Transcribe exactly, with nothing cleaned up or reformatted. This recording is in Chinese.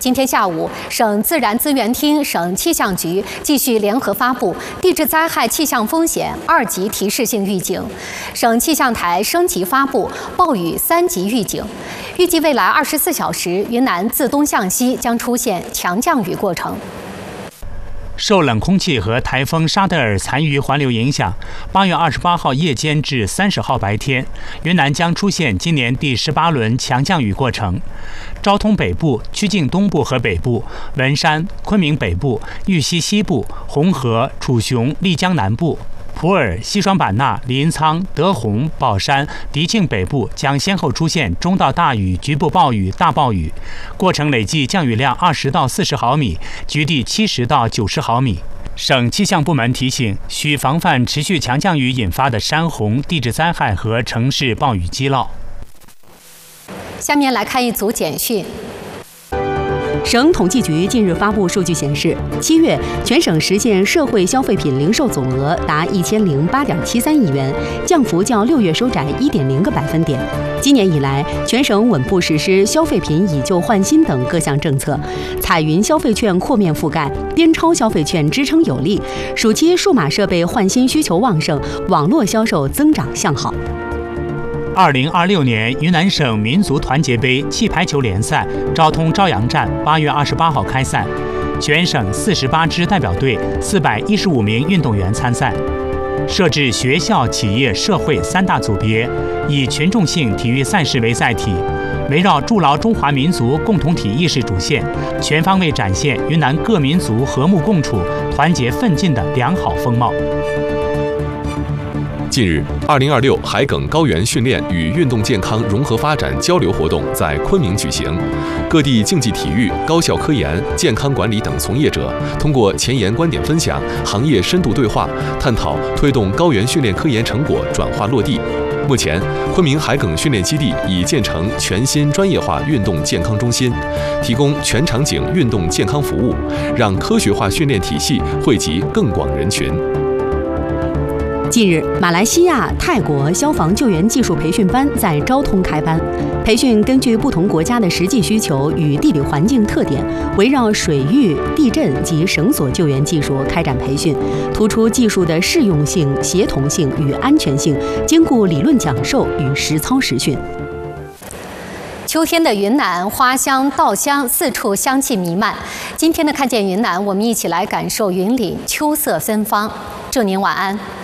今天下午，省自然资源厅、省气象局继续联合发布地质灾害气象风险二级提示性预警，省气象台升级发布暴雨三级预警。预计未来二十四小时，云南自东向西将出现强降雨过程。 受冷空气和台风沙德尔残余环流影响，八月二十八号夜间至三十号白天，云南将出现今年第十八轮强降雨过程。昭通北部、曲靖东部和北部、文山、昆明北部、玉溪西部、红河、楚雄、丽江南部。 普洱、西双版纳、临沧、德宏、保山、迪庆北部将先后出现中到大雨、局部暴雨、大暴雨，过程累计降雨量二十到四十毫米，局地七十到九十毫米。省气象部门提醒，需防范持续强降雨引发的山洪、地质灾害和城市暴雨积涝。 下面来看一组简讯。 省统计局近日发布数据显示，七月全省实现社会消费品零售总额达一千零八点七三亿元，降幅较六月收窄一点零个百分点。今年以来，全省稳步实施消费品以旧换新等各项政策，彩云消费券扩面覆盖，滇超消费券支撑有力。暑期数码设备换新需求旺盛，网络销售增长向好。 二零二六年云南省民族团结杯气排球联赛昭通朝阳站八月二十八号开赛，全省四十八支代表队、四百一十五名运动员参赛，设置学校、企业、社会三大组别，以群众性体育赛事为载体，围绕筑牢中华民族共同体意识主线，全方位展现云南各民族和睦共处、团结奋进的良好风貌。 近日，二零二六海埂高原训练与运动健康融合发展交流活动在昆明举行。各地竞技体育、高校科研、健康管理等从业者通过前沿观点分享、行业深度对话，探讨推动高原训练科研成果转化落地。目前，昆明海埂训练基地已建成全新专业化运动健康中心，提供全场景运动健康服务，让科学化训练体系惠及更广人群。 近日，马来西亚、泰国消防救援技术培训班在昭通开班。培训根据不同国家的实际需求与地理环境特点，围绕水域、地震及绳索救援技术开展培训，突出技术的适用性、协同性与安全性，兼顾理论讲授与实操实训。 秋天的云南，花香、稻香四处香气弥漫。今天的看见云南，我们一起来感受云里秋色芬芳。祝您晚安。